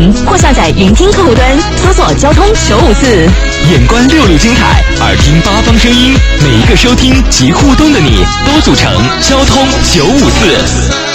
FM 或下载云听客户端，搜索交通954。 眼观六路精彩，耳听八方声音，每一个收听及互动的你，都组成交通954。